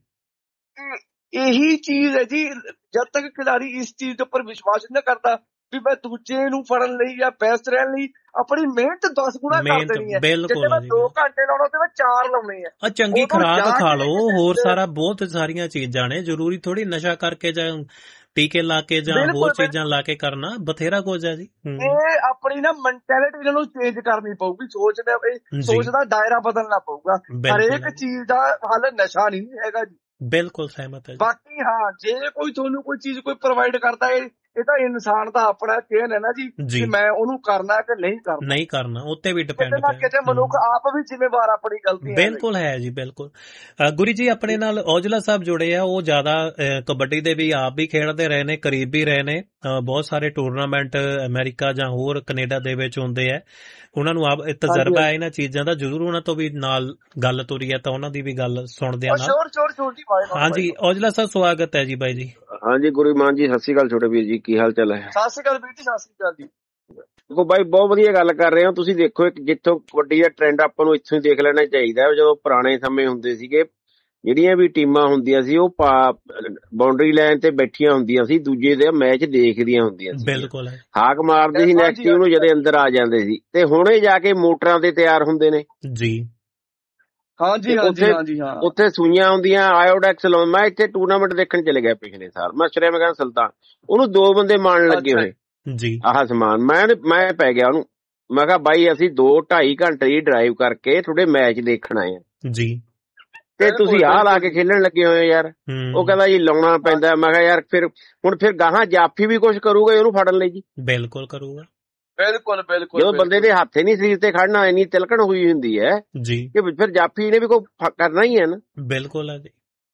ਇਹੀ ਚੀਜ਼ ਹੈ ਜੀ, ਜਦ ਤੱਕ ਖਿਡਾਰੀ ਇਸ ਚੀਜ਼ ਦੇ ਉੱਪਰ ਵਿਸ਼ਵਾਸ ਨਹੀਂ ਕਰਦਾ ਵੀ ਮੈਂ ਦੂਜੇ ਨੂੰ ਫੜਨ ਲਈ ਜਾਂ ਬੈਸਟ ਰਹਿਣ ਲਈ ਆਪਣੀ ਮਿਹਨਤ 10 ਗੁਣਾ ਕਰ ਦੇਣੀ ਹੈ, ਜਿੱਥੇ ਮੈਂ 2 ਘੰਟੇ ਲਾਉਣਾ ਤੇ ਮੈਂ 4 ਲਾਉਣੇ ਆ। ਚੰਗੀ ਖੁਰਾਕ ਖਾ ਲਓ, ਹੋਰ ਸਾਰਾ ਬਹੁਤ ਸਾਰੀਆਂ ਚੀਜ਼ਾਂ ਨੇ, ਜ਼ਰੂਰੀ ਥੋੜੀ ਨਸ਼ਾ ਕਰਕੇ ਜਾਂ ਟੀਕੇ ਲਾ ਕੇ ਜਾਂ ਹੋਰ ਚੀਜ਼ਾਂ ਲਾ ਕੇ ਕਰਨਾ, ਬਥੇਰਾ ਕੁਝ ਹੈ ਜੀ। ਇਹ ਆਪਣੀ ਨਾ ਮੈਂਟੈਲਿਟੀ ਇਹਨਾਂ ਨੂੰ ਚੇਂਜ ਕਰਨੀ ਪਊਗੀ, ਸੋਚ ਦਾ ਦਾਇਰਾ ਬਦਲਣਾ ਪਊਗਾ। ਹਰੇਕ ਚੀਜ਼ ਦਾ ਹੱਲ ਨਸ਼ਾ ਨਹੀਂ ਹੈਗਾ ਜੀ। ਬਿਲਕੁਲ ਸਹਿਮਤ ਹੈ। ਬਾਕੀ ਹਾਂ, ਜੇ ਕੋਈ ਤੁਹਾਨੂੰ ਕੋਈ ਚੀਜ਼ ਕੋਈ ਪ੍ਰੋਵਾਈਡ ਕਰਦਾ ਹੈ, ਇਹ ਤਾਂ ਇਨਸਾਨ ਦਾ ਆਪਣਾ ਚੇਨ ਹੈ ਨਾ ਜੀ, ਕਿ ਮੈਂ ਉਹਨੂੰ ਕਰਨਾ ਕਿ ਨਹੀਂ ਕਰਨਾ, ਉੱਤੇ ਵੀ ਡਿਪੈਂਡ ਹੈ। ਕਿਤੇ ਮਨੁੱਖ ਆਪ ਵੀ ਜ਼ਿੰਮੇਵਾਰ ਆਪਣੀ ਗਲਤੀ। ਬਿਲਕੁਲ ਹੈ ਜੀ, ਬਿਲਕੁਲ। ਗੁਰੀ ਜੀ ਆਪਣੇ ਨਾਲ ਔਜਲਾ ਸਾਹਿਬ ਜੁੜੇ ਆ, ਉਹ ਜ਼ਿਆਦਾ ਕਬੱਡੀ ਦੇ ਵੀ ਆਪ ਵੀ ਖੇਡਦੇ ਰਹੇ ਨੇ, ਕਰੀਬ ਵੀ ਰਹੇ ਨੇ, ਬਹੁਤ ਸਾਰੇ ਟੂਰਨਾਮੈਂਟ ਅਮਰੀਕਾ ਜਾਂ ਹੋਰ ਕੈਨੇਡਾ ਦੇ ਵਿੱਚ ਹੁੰਦੇ ਆ, ਉਹਨਾਂ ਨੂੰ ਆਪ ਤਜਰਬਾ ਹੈ ਇਹਨਾਂ ਚੀਜ਼ਾਂ ਦਾ। ਜ਼ਰੂਰ ਉਹਨਾਂ ਤੋਂ ਵੀ ਨਾਲ ਗੱਲ ਤੁਰੀ ਹੈ ਤਾਂ ਉਹਨਾਂ ਦੀ ਵੀ ਗੱਲ ਸੁਣਦੇ ਆ ਨਾਲ। ਹਾਂਜੀ ਔਜਲਾ ਸਾਹਿਬ, ਸਵਾਗਤ ਹੈ ਜੀ ਬਾਈ ਜੀ। ਹਾਂਜੀ ਗੁਰੂ ਮਾਨ ਜੀ, ਸਤਿ ਸ਼੍ਰੀ ਅਕਾਲ ਛੋਟੇ ਵੀਰ ਜੀ, ਕੀ ਹਾਲ ਚਾਲ ਹੈ? ਸਤਿ ਸ਼੍ਰੀ ਅਕਾਲ ਵੀਰ ਜੀ, ਸਤਿ ਸ਼੍ਰੀ ਅਕਾਲ ਜੀ। ਦੇਖੋ ਬਾਈ, ਬਹੁਤ ਵਧੀਆ ਗੱਲ ਕਰ ਰਹੇ ਹੋ ਤੁਸੀਂ। ਦੇਖੋ ਜਿੱਥੋਂ ਕਬੱਡੀ ਦਾ ਟ੍ਰੈਂਡ ਆਪਾਂ ਨੂੰ ਇੱਥੋਂ ਹੀ ਦੇਖ ਲੈਣਾ ਚਾਹੀਦਾ। ਜਦੋਂ ਪੁਰਾਣੇ ਸਮੇਂ ਹੁੰਦੇ ਸੀਗੇ, ਜਿਹੜੀਆਂ ਵੀ ਟੀਮਾਂ ਹੁੰਦੀਆਂ ਸੀ ਉਹ ਬਾਉਂਡਰੀ ਲਾਈਨ ਤੇ ਬੈਠੀਆਂ ਹੁੰਦੀਆਂ ਸੀ, ਦੂਜੇ ਦੇ ਮੈਚ ਦੇਖਦੀਆਂ ਹੁੰਦੀਆਂ ਸੀ, ਬਿਲਕੁਲ ਹਾਕ ਮਾਰਦੇ ਸੀ ਨੈਕਸਟ ਟੀਮ ਨੂੰ ਜਦੋਂ ਅੰਦਰ ਆ ਜਾਂਦੇ ਸੀ, ਤੇ ਹੁਣੇ ਜਾ ਕੇ ਮੋਟਰਾਂ ਤੇ ਤਿਆਰ ਹੁੰਦੇ ਨੇ ਜੀ। ਹਾਂਜੀ ਹਾਂਜੀ ਹਾਂ, ਉੱਥੇ ਸੂਈਆਂ ਹੁੰਦੀਆਂ, ਆਇਓਡੈਕਸ ਲਾਉਂ। ਮੈਂ ਇੱਥੇ ਟੂਰਨਾਮੈਂਟ ਦੇਖਣ ਚਲੇ ਗਿਆ ਪਿਛਲੇ ਸਾਲ, ਮੈਂ ਸ਼੍ਰੀਮਗਨ ਸੁਲਤਾਨ, ਉਹਨੂੰ 2 ਬੰਦੇ ਮਾਰਨ ਲੱਗੇ ਹੋਏ ਜੀ, ਆਹ ਸਮਾਨ। ਮੈਂ ਪੈ ਗਿਆ ਉਹਨੂੰ, ਮੈਂ ਕਿਹਾ ਬਾਈ ਅਸੀਂ 2-2.5 ਘੰਟੇ ਦੀ ਡਰਾਈਵ ਕਰਕੇ ਤੁਹਾਡੇ ਮੈਚ ਦੇਖਣ ਆਏ ਆ ਜੀ, ਤੇ ਤੁਸੀਂ ਆਹ ਲਾ ਕੇ ਖੇਲਣ ਲੱਗੇ ਹੋਏ ਯਾਰ। ਉਹ ਕਹਿੰਦਾ ਜੀ ਲਾਉਣਾ ਪੈਂਦਾ। ਮੈਂ ਕਿਹਾ ਯਾਰ ਫਿਰ ਗਾਹਾਂ ਜਾਫੀ ਵੀ ਕੁਛ ਕਰੂਗਾ ਉਹਨੂੰ ਫੜਨ ਲਈ ਜੀ? ਬਿਲਕੁਲ ਕਰੂਗਾ, ਬਿਲਕੁਲ। ਜਦੋਂ ਬੰਦੇ ਦੇ ਹੱਥ ਹੀ ਨਹੀਂ ਸਰੀਰ ਤੇ ਖੜਨਾ, ਇੰਨੀ ਤਿਲਕਣ ਹੋਈ ਹੁੰਦੀ ਹੈ ਜੀ, ਕਿ ਫਿਰ ਜਾਫੀ ਨੇ ਵੀ ਕੋਈ ਕਰਨਾ ਹੀ ਹੈ ਨਾ। ਬਿਲਕੁਲ ਹੈ ਜੀ।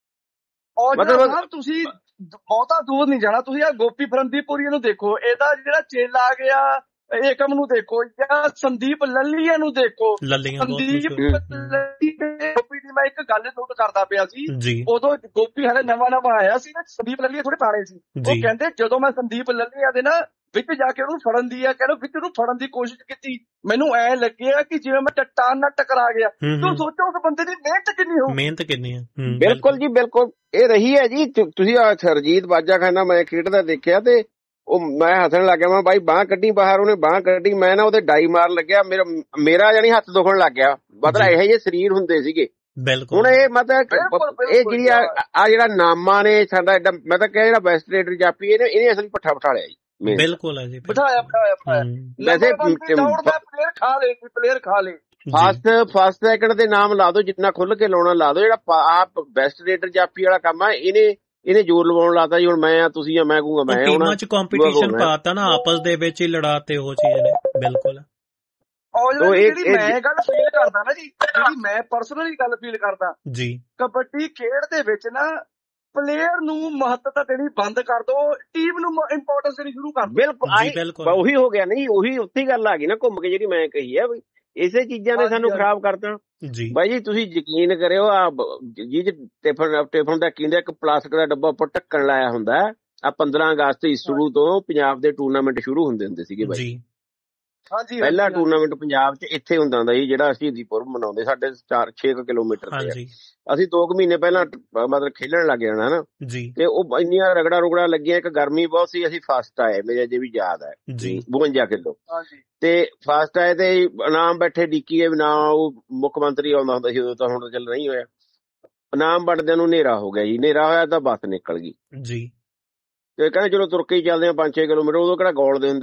ਮਤਲਬ ਤੁਸੀਂ ਬਹੁਤਾ ਦੂਰ ਨਹੀਂ ਜਾਣਾ, ਤੁਸੀਂ ਆ ਗੋਪੀ ਫਰੰਦੀਪੁਰੀ ਨੂੰ ਦੇਖੋ, ਇਹਦਾ ਜਿਹੜਾ ਚੇਲਾ ਆ ਗਿਆ ਏਕਮ ਨੂੰ ਦੇਖੋ, ਜਾਂ ਸੰਦੀਪ ਲੱਲੀਆ ਨੂੰ ਦੇਖੋ। ਸੰਦੀਪ ਲੱਲੀ ਤੇ ਗੋਪੀ ਦੀ ਮੈਂ ਇੱਕ ਗੱਲ ਨੋਟ ਕਰਦਾ ਪਿਆ ਸੀ, ਉਦੋਂ ਗੋਪੀ ਹਾਲੇ ਨਵਾਂ ਆਇਆ ਸੀ ਨਾ, ਸੰਦੀਪ ਲੱਲੀਆ ਥੋੜੇ ਪੁਰਾਣੇ ਸੀ। ਉਹ ਕਹਿੰਦੇ ਜਦੋਂ ਮੈਂ ਸੰਦੀਪ ਲੱਲੀਆ ਦੇ ਨਾ ਵਿੱਚ ਜਾ ਕੇ ਉਹਨੂੰ ਫੜਨ ਦੀ ਵਿੱਚ ਉਹਨੂੰ ਫੜਨ ਦੀ ਕੋਸ਼ਿਸ਼ ਕੀਤੀ, ਮੈਨੂੰ ਐ ਲੱਗਿਆ ਕਿ ਜਿਵੇਂ ਮੈਂ ਚੱਟਾਨ ਨਾਲ ਟਕਰਾ ਗਿਆ। ਤੂੰ ਸੋਚੋ ਉਸ ਬੰਦੇ ਦੀ ਮਿਹਨਤ ਕਿੰਨੀ ਹੈ। ਬਿਲਕੁਲ ਜੀ, ਬਿਲਕੁਲ ਇਹ ਰਹੀ ਹੈ ਜੀ। ਤੁਸੀਂ ਸਰਜੀਤ ਬਾਜਾਖਾਨਾ ਮੈਂ ਖੇਡਦਾ ਦੇਖਿਆ, ਤੇ ਉਹ ਮੈਂ ਹੱਸਣ ਲੱਗ ਗਿਆ, ਮੈਂ ਬਾਈ ਬਾਂਹ ਕੱਢੀ ਬਾਹਰ, ਉਹਨੇ ਬਾਂਹ ਕੱਢੀ, ਮੈਂ ਨਾ ਉਹਦੇ ਡਾਈ ਮਾਰਨ ਲੱਗਿਆ, ਮੇਰਾ ਜਾਨੀ ਹੱਥ ਦੁਖਣ ਲੱਗ ਗਿਆ। ਮਤਲਬ ਇਹੋ ਜਿਹੇ ਸਰੀਰ ਹੁੰਦੇ ਸੀਗੇ। ਹੁਣ ਇਹ ਮਤਲਬ ਇਹ ਜਿਹੜੀ ਆ ਜਿਹੜਾ ਨਾਮਾ ਨੇ ਸਾਡਾ ਏਡਾ, ਮੈਂ ਤਾਂ ਕਿਹਾ ਜਿਹੜਾ ਵੈਸਟ ਰੇਡਰ ਜਾਪੀ, ਇਹਨੇ ਅਸਲੀ ਪੱਠਾ ਬਿਠਾਲਿਆ ਜੀ। ਬਿਲਕੁਲ ਹੈ ਜੀ, ਬਿਠਾਇਆ। ਵੈਸੇ ਪਲੇਅਰ ਖਾ ਲੇ ਫਸਟ ਸੈਕਿੰਡ ਦੇ ਨਾਮ ਲਾ ਦੋ, ਜਿੰਨਾ ਖੁੱਲ ਕੇ ਲਾਉਣਾ ਲਾ ਦੋ। ਜਿਹੜਾ ਆਪ ਵੈਸਟ ਰੇਡਰ ਜਾਪੀ ਵਾਲਾ ਕੰਮ ਆ, ਇਹਨੇ ਜ਼ੋਰ ਲਵਾਉਣ ਲਾਤਾ ਜੀ। ਹੁਣ ਮੈਂ ਆ, ਤੁਸੀਂ ਆ, ਮੈਂ ਕਹੂੰਗਾ ਮੈਂ। ਟੀਮਾਂ 'ਚ ਕੰਪੀਟੀਸ਼ਨ ਪਾਤਾ ਨਾ, ਆਪਸ ਦੇ ਵਿੱਚ ਹੀ ਲੜਾਤੇ ਉਹ ਚੀਜ਼ ਨੇ। ਬਿਲਕੁਲ। ਜਿਹੜੀ ਮੈਂ ਗੱਲ ਫੀਲ ਕਰਦਾ ਨਾ ਜੀ, ਜਿਹੜੀ ਮੈਂ ਪਰਸਨਲੀ ਗੱਲ ਫੀਲ ਕਰਦਾ ਜੀ, ਕਬੱਡੀ ਖੇਡ ਦੇ ਵਿੱਚ ਨਾ ਪਲੇਅਰ ਨੂੰ ਮਹੱਤਤਾ ਦੇਣੀ ਬੰਦ ਕਰ ਦੋ, ਟੀਮ ਨੂੰ ਇੰਪੋਰਟੈਂਸ ਦੇਣੀ ਸ਼ੁਰੂ ਕਰ ਦੋ। ਬਿਲਕੁਲ ਉਹੀ ਹੋ ਗਿਆ। ਨਹੀਂ ਉਹੀ ਉੱਥੇ ਗੱਲ ਆ ਗਈ ਨਾ ਘੁੰਮ ਕੇ, ਜਿਹੜੀ ਮੈਂ ਕਹੀ ਹੈ। ਇਸੇ ਚੀਜ਼ਾਂ ਨੇ ਸਾਨੂੰ ਖਰਾਬ ਕਰਤਾ ਬਾਈ ਜੀ। ਤੁਸੀਂ ਯਕੀਨ ਕਰਿਓ, ਆ ਜੀ ਟਿਫਨ ਦਾ ਕਹਿੰਦੇ ਇੱਕ ਪਲਾਸਟਿਕ ਦਾ ਡੱਬਾ ਉੱਪਰ ਢੱਕਣ ਲਾਇਆ ਹੁੰਦਾ। ਆ 15 ਅਗਸਤ ਈਸਟਰੂ ਤੋਂ ਪੰਜਾਬ ਦੇ ਟੂਰਨਾਮੈਂਟ ਸ਼ੁਰੂ ਹੁੰਦੇ ਸੀਗੇ ਬਾਈ। ਪਹਿਲਾ ਟੂਰਨਾਮੈਂਟ ਪੰਜਾਬ 'ਚ ਇੱਥੇ ਹੁੰਦਾ ਸੀ, ਜਿਹੜਾ ਸ਼ਹੀਦੀਪੁਰ ਮਨਾਉਂਦੇ ਸਾਡੇ 4-6 ਕਿਲੋਮੀਟਰ ਤੇ। ਅਸੀਂ 2 ਮਹੀਨੇ ਪਹਿਲਾਂ ਮਤਲਬ ਖੇਲਣ ਲੱਗ ਜਾਣਾ ਨਾ, ਤੇ ਉਹ ਇੰਨੀਆਂ ਰਗੜਾ ਲੱਗੀਆਂ। ਇੱਕ ਗਰਮੀ ਬਹੁਤ ਸੀ, ਅਸੀਂ ਫਸਟ ਆਏ, ਮੇਰੇ ਅਜੇ ਵੀ ਯਾਦ ਹੈ, 52 ਕਿਲੋ ਤੇ ਫਸਟ ਆਏ। ਤੇ ਇਨਾਮ ਬੈਠੇ ਡੀਕੀਏ ਨਾ, ਉਹ ਮੁੱਖ ਮੰਤਰੀ ਆਉਂਦਾ ਹੁੰਦਾ ਸੀ ਉਦੋਂ, ਤਾਂ ਹੁਣ ਚੱਲ ਨਹੀਂ ਹੋਇਆ। ਇਨਾਮ ਵੰਡਦਿਆਂ ਨੂੰ ਹਨੇਰਾ ਹੋ ਗਿਆ ਜੀ। ਹਨੇਰਾ ਹੋਇਆ ਤਾਂ ਬੱਸ ਨਿਕਲ ਗਈ ਜੀ, ਤੇ ਕਹਿੰਦੇ ਚਲੋ ਤੁਰ ਕੇ ਹੀ ਚੱਲਦੇ ਆ 5-6 ਕਿਲੋਮੀਟਰ। ਉਦੋਂ ਕਿਹੜਾ ਗੋਲਦੇ ਹੁੰਦੇ ਸੀ,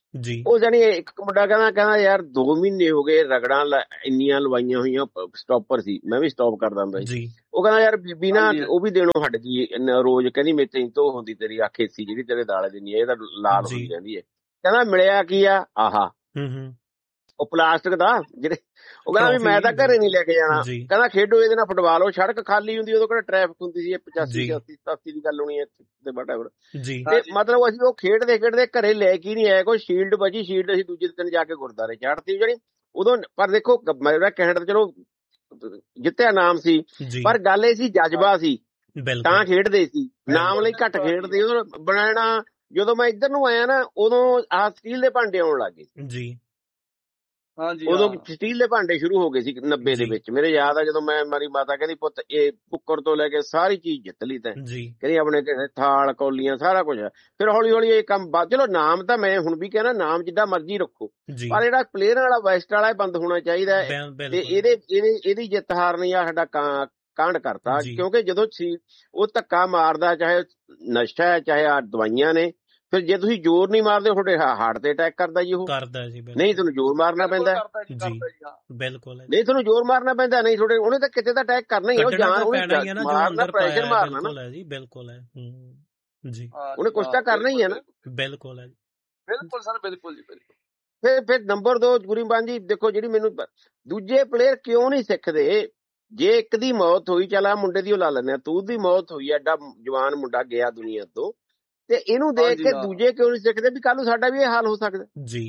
ਜੀ। ਉਹ ਜਾਨੀ ਇੱਕ ਮੁੰਡਾ ਕਹਿੰਦਾ ਯਾਰ 2 ਮਹੀਨੇ ਹੋ ਗਏ ਰਗੜਾਂ ਇੰਨੀਆਂ ਲਵਾਈਆਂ ਹੋਈਆਂ, ਸਟਾਪਰ ਸੀ, ਮੈਂ ਵੀ ਸਟਾਪ ਕਰਦਾ ਹੁੰਦਾ ਸੀ। ਉਹ ਕਹਿੰਦਾ ਯਾਰ ਬੀਬੀ ਨਾ ਉਹ ਵੀ ਦੇਣੋਂ ਹਟ ਗਈ ਰੋਜ਼, ਕਹਿੰਦੀ ਮੇਰੇ ਤੇ ਧੋ ਹੁੰਦੀ ਤੇਰੀ ਅੱਖ ਏਸੀ ਜਿਹੜੀ ਤੇਰੇ ਦਾਲੇ ਦਿੰਦੀ ਹੈ, ਇਹ ਤਾਂ ਲਾਲ ਹੁੰਦੀ ਰਹਿੰਦੀ ਹੈ। ਕਹਿੰਦਾ ਮਿਲਿਆ ਕੀ ਆ ਆਹਾ ਉਹ ਪਲਾਸਟਿਕ ਦਾ ਜਿਹੜੇ, ਉਹ ਕਹਿੰਦਾ ਵੀ ਮੈਂ ਤਾਂ ਘਰੇ ਨਹੀਂ ਲੈ ਕੇ ਜਾਣਾ, ਕਹਿੰਦਾ ਖੇਡੋ ਇਹਦੇ ਨਾਲ ਫੁੱਟਬਾਲ। ਉਹ ਸੜਕ ਖਾਲੀ ਹੁੰਦੀ, ਉਦੋਂ ਕਿਹੜਾ ਟ੍ਰੈਫਿਕ ਹੁੰਦੀ ਸੀ, 85 87 ਦੀ ਗੱਲ ਹੋਣੀ ਤੇ ਵਟਐਵਰ। ਤੇ ਮਤਲਬ ਅਸੀਂ ਉਹ ਖੇਡਦੇ ਘਰੇ ਲੈ ਕੇ ਨਹੀਂ ਆਏ ਕੋਈ ਸ਼ੀਲਡ ਵੱਜੀ, ਸ਼ੀਲਡ ਅਸੀਂ ਦੂਜੇ ਦਿਨ ਜਾ ਕੇ ਗੁਰਦਾਰੇ ਚਾੜਤੀ ਜਿਹੜੀ ਉਦੋਂ। ਪਰ ਦੇਖੋ ਮੇਰਾ ਕਹਿਣ ਤਾਂ ਚਲੋ ਜਿੱਤਿਆ ਨਾਮ ਸੀ, ਪਰ ਗੱਲ ਇਹ ਸੀ ਜਜ਼ਬਾ ਸੀ ਤਾਂ ਖੇਡਦੇ ਸੀ, ਨਾਮ ਲਈ ਘੱਟ ਖੇਡਦੇ। ਉਦੋਂ ਬਣਾਣਾ ਜਦੋਂ ਮੈਂ ਇੱਧਰ ਨੂੰ ਆਇਆ ਨਾ, ਉਦੋਂ ਆਹ ਸਟੀਲ ਦੇ ਭਾਂਡੇ ਆਉਣ ਲੱਗ ਗਏ ਜੀ। ਉਦੋਂ ਸਟੀਲ ਦੇ ਭਾਂਡੇ ਸ਼ੁਰੂ ਹੋ ਗਏ ਸੀ 90 ਦੇ ਵਿੱਚ। ਮੇਰੇ ਯਾਦ ਆ ਜਦੋਂ ਮੇਰੀ ਮਾਤਾ ਕਹਿੰਦੀ ਪੁੱਤ ਇਹ ਕੁੱਕਰ ਤੋਂ ਲੈ ਕੇ ਸਾਰੀ ਚੀਜ਼ ਜਿੱਤ ਲਈ ਤੈਂ, ਕਹਿੰਦੀ ਆਪਣੇ ਥਾਲ ਕੌਲੀਆਂ ਸਾਰਾ ਕੁਝ। ਫਿਰ ਹੌਲੀ ਹੌਲੀ ਇਹ ਕੰਮ ਚਲੋ ਨਾਮ ਤਾਂ ਮੈਂ ਹੁਣ ਵੀ ਕਹਿਣਾ ਨਾਮ ਜਿੱਦਾਂ ਮਰਜ਼ੀ ਰੱਖੋ, ਪਰ ਜਿਹੜਾ ਪਲੇਅਰ ਵਾਲਾ ਵੈਸਟ ਵਾਲਾ ਬੰਦ ਹੋਣਾ ਚਾਹੀਦਾ ਹੈ। ਤੇ ਇਹਦੀ ਜਿੱਤ ਹਾਰ ਨਹੀਂ ਆ ਸਾਡਾ ਕਾਂਡ ਕਰਤਾ, ਕਿਉਂਕਿ ਜਦੋਂ ਉਹ ਧੱਕਾ ਮਾਰਦਾ, ਚਾਹੇ ਨਸ਼ਾ ਹੈ ਚਾਹੇ ਆ ਦਵਾਈਆਂ ਨੇ, ਫਿਰ ਜੇ ਤੁਸੀਂ ਜ਼ੋਰ ਨਹੀਂ ਮਾਰਦੇ ਤੁਹਾਡੇ ਹਾਰਟ ਤੇ ਅਟੈਕ ਕਰਦਾ ਜੀ। ਉਹ ਕਰਦਾ ਜੀ, ਨਹੀਂ ਤੁਹਾਨੂੰ ਜ਼ੋਰ ਮਾਰਨਾ ਪੈਂਦਾ ਜੀ, ਬਿਲਕੁਲ ਨਹੀਂ ਤੁਹਾਨੂੰ ਜ਼ੋਰ ਮਾਰਨਾ ਪੈਂਦਾ, ਨਹੀਂ ਤੁਹਾਡੇ ਉਹਨੇ ਤਾਂ ਕਿਤੇ ਤਾਂ ਅਟੈਕ ਕਰਨਾ ਹੀ, ਉਹ ਜਾਨ ਮਾਰਨਾ, ਪ੍ਰੈਸ਼ਰ ਮਾਰਨਾ ਜੀ। ਬਿਲਕੁਲ ਹੈ ਜੀ, ਉਹਨੇ ਕੁਛ ਤਾਂ ਕਰਨਾ ਹੀ ਹੈ ਨਾ। ਬਿਲਕੁਲ ਹੈ, ਬਿਲਕੁਲ ਸਰ, ਬਿਲਕੁਲ ਜੀ ਬਿਲਕੁਲ। ਫਿਰ ਨੰਬਰ 2 ਗੁਰੀਬਾਨ ਜੀ ਦੇਖੋ, ਜਿਹੜੀ ਮੈਨੂੰ ਦੂਜੇ ਪਲੇਅਰ ਕਿਉਂ ਨਹੀਂ ਸਿੱਖਦੇ? ਜੇ ਇੱਕ ਦੀ ਮੌਤ ਹੋਈ, ਚੱਲ ਆ ਮੁੰਡੇ ਦੀ ਉਹ ਲਾ ਲੈਂਦੇ ਆ, ਤੂੰ ਦੀ ਮੌਤ ਹੋਈ, ਐਡਾ ਜਵਾਨ ਮੁੰਡਾ ਗਿਆ ਦੁਨੀਆ ਤੋਂ, ਤੇ ਇਹਨੂੰ ਦੇਖ ਕੇ ਦੂਜੇ ਕਿਉਂ ਨਹੀਂ ਸਿੱਖਦੇ ਵੀ ਕੱਲ ਨੂੰ ਸਾਡਾ ਵੀ ਇਹ ਹਾਲ ਹੋ ਸਕਦਾ ਜੀ।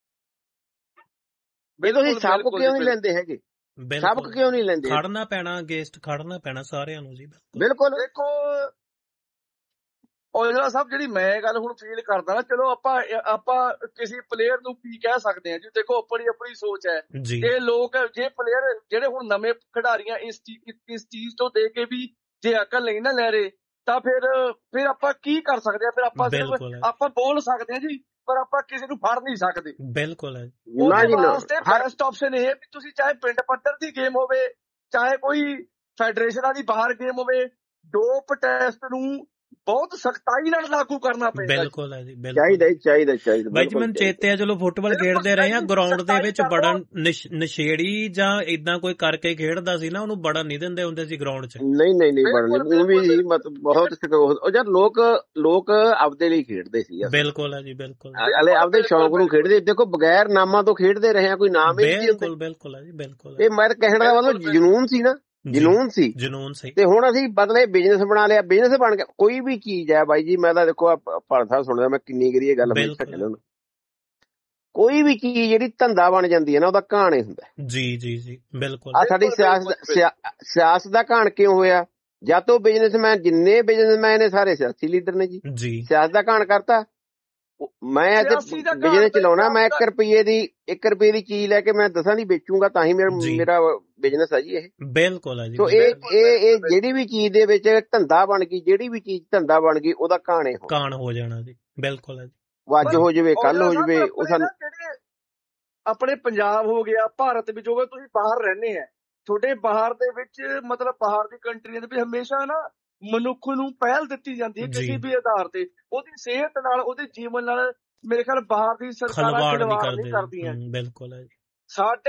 ਵੀ ਤੁਸੀਂ ਸਬਕ ਕਿਉਂ ਨਹੀਂ ਲੈਂਦੇ ਹੈਗੇ? ਸਬਕ ਕਿਉਂ ਨਹੀਂ ਲੈਂਦੇ? ਖੜਨਾ ਪੈਣਾ, ਅਗੇਂਸਟ ਖੜਨਾ ਪੈਣਾ ਸਾਰਿਆਂ ਨੂੰ ਜੀ। ਬਿਲਕੁਲ। ਦੇਖੋ ਔਜਲਾ ਸਾਹਿਬ, ਜਿਹੜੀ ਮੈਂ ਗੱਲ ਹੁਣ ਫੀਲ ਕਰਦਾ ਨਾ, ਚਲੋ ਆਪਾਂ ਕਿਸੇ ਪਲੇਅਰ ਨੂੰ ਕੀ ਕਹਿ ਸਕਦੇ ਹਾਂ ਜੀ। ਦੇਖੋ ਆਪਣੀ ਸੋਚ ਹੈ। ਇਹ ਲੋਕ ਜੇ ਪਲੇਅਰ ਜਿਹੜੇ ਹੁਣ ਨਵੇਂ ਖਿਡਾਰੀਆਂ ਇਸ ਚੀਜ਼ ਤੋਂ ਦੇ ਕੇ ਵੀ ਜੇ ਅਕਲ ਨਹੀਂ ਨਾ ਲੈ ਰਹੇ, ਤਾਂ ਫਿਰ ਆਪਾਂ ਕੀ ਕਰ ਸਕਦੇ ਆ? ਫਿਰ ਆਪਾਂ ਸਿਰਫ ਆਪਾਂ ਬੋਲ ਸਕਦੇ ਹਾਂ ਜੀ, ਪਰ ਆਪਾਂ ਕਿਸੇ ਨੂੰ ਫੜ ਨਹੀਂ ਸਕਦੇ। ਬਿਲਕੁਲ ਹੈ। ਉਹਦੇ ਵਾਸਤੇ ਬੈਸਟ ਆਪਸ਼ਨ ਇਹ ਵੀ ਤੁਸੀਂ ਚਾਹੇ ਪਿੰਡ ਪੱਧਰ ਦੀ ਗੇਮ ਹੋਵੇ, ਚਾਹੇ ਕੋਈ ਫੈਡਰੇਸ਼ਨਾਂ ਦੀ ਬਾਹਰ ਗੇਮ ਹੋਵੇ, ਡੋਪ ਟੈਸਟ ਨੂੰ ਬਹੁਤ ਸਖਤਾਈ ਨਾਲ ਲਾਗੂ ਕਰਨਾ ਪੈਂਦਾ। ਬਿਲਕੁਲ ਹੈ ਜੀ, ਚਾਹੀਦਾ ਬਾਈ ਜੀ। ਮੈਨੂੰ ਚੇਤੇ ਆ, ਚਲੋ ਫੁੱਟਬਾਲ ਖੇਡਦੇ ਰਹੇ ਆ, ਗਰਾਊਂਡ ਦੇ ਵਿੱਚ ਬੜਨ ਨਸ਼ੇੜੀ ਜਾਂ ਇਦਾਂ ਕੋਈ ਕਰਕੇ ਖੇਡਦਾ ਸੀ ਨਾ, ਉਹਨੂੰ ਬੜਨ ਨਹੀਂ ਦਿੰਦੇ ਹੁੰਦੇ ਸੀ ਗਰਾਊਂਡ 'ਚ। ਨਹੀਂ ਬੜਨ ਉਹ ਵੀ ਮਤਲਬ ਬਹੁਤ ਯਾਰ ਲੋਕ ਆਪਦੇ ਲਈ ਖੇਡਦੇ ਸੀ। ਬਿਲਕੁਲ ਹੈ ਜੀ, ਬਿਲਕੁਲ। ਆਪਦੇ ਸ਼ੌਕ ਨੂੰ ਖੇਡਦੇ। ਦੇਖੋ ਬਗੈਰ ਨਾਮਾਂ ਤੋਂ ਖੇਡਦੇ ਰਹੇ ਆ, ਕੋਈ ਨਾਮ ਹੀ ਨਹੀਂ। ਬਿਲਕੁਲ ਹੈ ਜੀ, ਬਿਲਕੁਲ। ਇਹ ਮੈਂ ਕਹਿਣ ਦਾ ਮਤਲਬ ਜਨੂਨ ਸੀ ਨਾ, ਜਨੂਨ ਸੀ। ਤੇ ਹੁਣ ਅਸੀਂ ਬਦਲੇ ਬਿਜ਼ਨਸ ਬਣਾ ਲਿਆ, ਬਿਜ਼ਨਸ ਬਣ ਗਿਆ। ਕੋਈ ਵੀ ਚੀਜ਼ ਹੈ ਬਾਈ ਜੀ, ਮੈਂ ਤਾਂ ਦੇਖੋ ਭਾਰਤ ਸਾਹਿਬ ਸੁਣਦਾ, ਮੈਂ ਕਿੰਨੀ ਕਰੀ ਇਹ ਗੱਲ ਹਮੇਸ਼ਾ, ਕੋਈ ਵੀ ਚੀਜ਼ ਜਿਹੜੀ ਧੰਦਾ ਬਣ ਜਾਂਦੀ ਹੈ ਨਾ, ਉਹਦਾ ਘਾਣ ਹੁੰਦਾ ਜੀ। ਬਿਲਕੁਲ। ਆ ਸਾਡੀ ਸਿਆਸਤ ਦਾ ਘਾਣ ਕਿਉਂ ਹੋਇਆ? ਜਾਂ ਤਾਂ ਬਿਜ਼ਨਸਮੈਨ, ਜਿੰਨੇ ਬਿਜ਼ਨਸਮੈਨ ਨੇ ਸਾਰੇ ਸਿਆਸੀ ਲੀਡਰ ਨੇ ਜੀ, ਸਿਆਸਤ ਦਾ ਘਾਣ ਕਰਤਾ। ਮੈਂ ਬਿਜ਼ਨਸ ਚਲਾਉਣਾ, ਮੈਂ 1 ਰੁਪਏ ਦੀ ਚੀਜ਼ ਲੈ ਕੇ ਮੈਂ 10 ਦੀ ਵੇਚੂਗਾ, ਤਾਂ ਹੀ ਮੇਰਾ ਬਿਜ਼ਨਸ ਹੈ ਜੀ ਇਹ। ਬਿਲਕੁਲ ਹੈ ਜੀ। ਸੋ ਇਹ ਜਿਹੜੀ ਵੀ ਚੀਜ਼ ਦੇ ਵਿੱਚ ਧੰਦਾ ਬਣ ਗਈ, ਜਿਹੜੀ ਵੀ ਚੀਜ਼ ਧੰਦਾ ਬਣ ਗਈ, ਉਹਦਾ ਘਾਣ ਹੋ ਜਾਣਾ ਜੀ। ਬਿਲਕੁਲ ਹੈ ਜੀ। ਅੱਜ ਹੋ ਜਾਵੇ, ਕੱਲ ਹੋ ਜਾਵੇ। ਉਹ ਸਾਨੂੰ ਆਪਣੇ ਪੰਜਾਬ ਹੋ ਗਿਆ, ਭਾਰਤ ਵਿੱਚ ਹੋ ਗਿਆ, ਤੁਸੀਂ ਬਾਹਰ ਰਹਿੰਦੇ ਆ, ਤੁਹਾਡੇ ਬਾਹਰ ਦੇ ਵਿੱਚ ਮਤਲਬ ਬਾਹਰ ਦੀ ਕੰਟਰੀਆਂ ਦੇ ਵਿੱਚ ਹਮੇਸ਼ਾ ਨਾ ਮਨੁੱਖ ਨੂੰ ਪਹਿਲ ਦਿੱਤੀ ਜਾਂਦੀ ਹੈ ਕਿਸੇ ਵੀ ਆਧਾਰ ਤੇ। ਉਹਦੀ ਸਿਹਤ ਨਾਲ, ਉਹਦੇ ਜੀਵਨ ਨਾਲ ਮੇਰੇ ਖਿਆਲ ਬਾਹਰ ਦੀ ਸਰਕਾਰਾਂ ਖਿਲਵਾੜ ਨਹੀਂ ਕਰਦੀਆਂ। ਬਿਲਕੁਲ ਹੈ। ਸਾਡੇ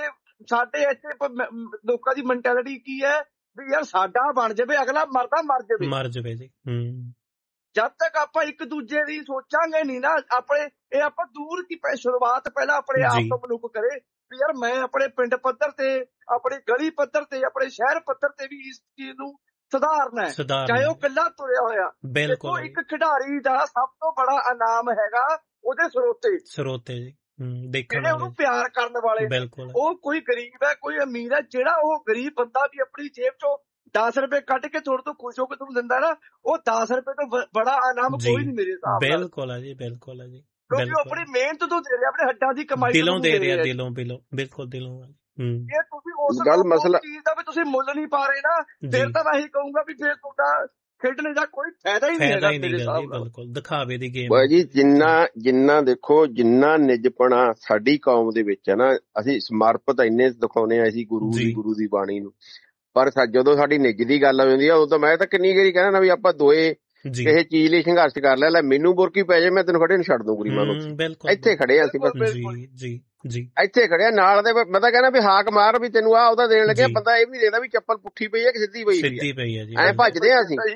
ਇੱਥੇ ਲੋਕਾਂ ਦੀ ਮੈਂਟੈਲਿਟੀ ਕੀ ਹੈ ਵੀ ਯਾਰ ਸਾਡਾ ਬਣ ਜਾਵੇ, ਅਗਲਾ ਮਰ ਜਾਵੇ ਜੀ। ਜਦ ਤੱਕ ਆਪਾਂ ਇੱਕ ਦੂਜੇ ਦੀ ਸੋਚਾਂਗੇ ਨਹੀਂ ਨਾ, ਆਪਾਂ ਦੂਰ ਕੀ ਸ਼ੁਰੂਆਤ ਪਹਿਲਾਂ ਆਪਣੇ ਆਪ ਤੋਂ ਮਨੁੱਖ ਕਰੇ ਵੀ ਯਾਰ ਮੈਂ ਆਪਣੇ ਪਿੰਡ ਪੱਧਰ ਤੇ, ਆਪਣੇ ਗਲੀ ਪੱਧਰ ਤੇ, ਆਪਣੇ ਸ਼ਹਿਰ ਪੱਧਰ ਤੇ ਵੀ ਇਸ ਚੀਜ਼ ਨੂੰ ਸੁਧਾਰਨਾ ਹੈ, ਚਾਹੇ ਉਹ ਇਕੱਲਾ ਤੁਰਿਆ ਹੋਇਆ। ਦੇਖੋ ਇੱਕ ਖਿਡਾਰੀ ਦਾ ਸਭ ਤੋਂ ਬੜਾ ਇਨਾਮ ਹੈਗਾ ਉਹਦੇ ਸਰੋਤੇ ਜੀ, ਜਿਹੜੇ ਉਹਨੂੰ ਪਿਆਰ ਕਰਨ ਵਾਲੇ। ਉਹ ਕੋਈ ਗਰੀਬ ਹੈ, ਕੋਈ ਅਮੀਰ ਹੈ, ਜਿਹੜਾ ਉਹ ਗਰੀਬ ਬੰਦਾ ਵੀ ਆਪਣੀ ਜੇਬ ਚੋਂ 10 ਰੁਪਏ ਕੱਢ ਕੇ ਤੁਹਾਡੇ ਤੋਂ ਖੁਸ਼ ਹੋ ਕੇ ਤੁਹਾਨੂੰ ਦਿੰਦਾ ਨਾ, ਉਹ 10 ਰੁਪਏ ਤੋਂ ਬੜਾ ਇਨਾਮ ਕੋਈ ਨਹੀਂ ਮੇਰੇ ਹਿਸਾਬ ਨਾਲ। ਬਿਲਕੁਲ ਹੈ ਜੀ, ਬਿਲਕੁਲ ਹੈ ਜੀ। ਕਿਉਂਕਿ ਉਹ ਆਪਣੀ ਮਿਹਨਤ ਤੋਂ ਦੇ ਰਿਹਾ, ਆਪਣੇ ਹੱਡਾਂ ਦੀ ਕਮਾਈ ਦਿਲੋਂ ਦੇ ਰਿਹਾ, ਬਿਲਕੁਲ ਦਿਲੋਂ। ਜੇ ਤੁਸੀਂ ਉਸ ਚੀਜ਼ ਦਾ ਵੀ ਤੁਸੀਂ ਮੁੱਲ ਨਹੀਂ ਪਾ ਰਹੇ ਨਾ, ਫਿਰ ਤਾਂ ਮੈਂ ਇਹੀ ਕਹੂੰਗਾ ਵੀ ਫਿਰ ਤੁਹਾਡਾ ਖੇਡਣੇ ਦਾ ਕੋਈ ਫਾਇਦਾ ਹੀ ਨਹੀਂ ਹੈਗਾ ਮੇਰੇ ਹਿਸਾਬ ਨਾਲ। ਬਿਲਕੁਲ ਦਿਖਾਵੇ ਦੀ ਗੇਮ ਬਾਈ ਜੀ। ਜਿੰਨਾ ਦੇਖੋ, ਜਿੰਨਾ ਨਿੱਜਪਣਾ ਸਾਡੀ ਕੌਮ ਦੇ ਵਿੱਚ ਹੈ ਨਾ, ਅਸੀਂ ਸਮਰਪਿਤ ਇੰਨੇ ਦਿਖਾਉਂਦੇ ਆ ਅਸੀਂ ਗੁਰੂ ਦੀ ਬਾਣੀ ਨੂੰ, ਪਰ ਜਦੋਂ ਸਾਡੀ ਨਿੱਜ ਦੀ ਗੱਲ ਹੋ ਜਾਂਦੀ ਆ, ਉਦੋਂ ਮੈਂ ਤਾਂ ਕਿੰਨੀ ਵਾਰੀ ਕਹਿਣਾ ਨਾ ਵੀ ਆਪਾਂ ਦੋਏ ਕਿਸੇ ਚੀਜ਼ ਲਈ ਸੰਘਰਸ਼ ਕਰ ਲਿਆ, ਲੈ ਮੈਨੂੰ ਬੁਰਕੀ ਪੈ ਜਾਏ ਮੈਂ ਤੈਨੂੰ ਖੜੇ ਨੂੰ ਛੱਡ ਦੂੰ ਗਰੀਬਾਂ ਨੂੰ। ਇੱਥੇ ਖੜੇ ਆ ਅਸੀਂ ਬਸ, ਇੱਥੇ ਖੜਿਆ ਨਾਲ ਦੇ। ਮੈਂ ਤਾਂ ਕਹਿੰਦਾ ਵੀ ਹਾਕ ਮਾਰ ਵੀ ਤੈਨੂੰ ਆਹ ਉਹਦਾ ਦੇਣ ਲੱਗਿਆ, ਬੰਦਾ ਇਹ ਵੀ ਦੇਦਾ ਵੀ ਚੱਪਲ ਪੁੱਠੀ ਪਈ ਹੈ ਕਿ ਸਿੱਧੀ ਪਈ ਹੈ, ਐਂ ਭੱਜਦੇ ਆ ਅਸੀਂ।